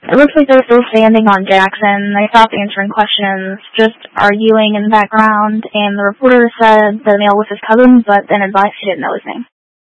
It looks like they're still standing on Jackson. They stopped answering questions, just arguing in the background, and the reporter said the male was his cousin, but then advised he didn't know his name.